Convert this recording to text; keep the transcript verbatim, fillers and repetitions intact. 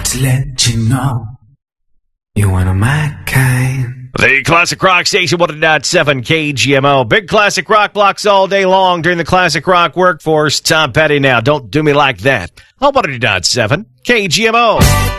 to let you know you're one of my kind. The Classic Rock Station, one oh nine point seven K G M O. Big classic rock blocks all day long during the Classic Rock Workforce. Tom Petty now. Don't do me like that. On one oh nine point seven K G M O.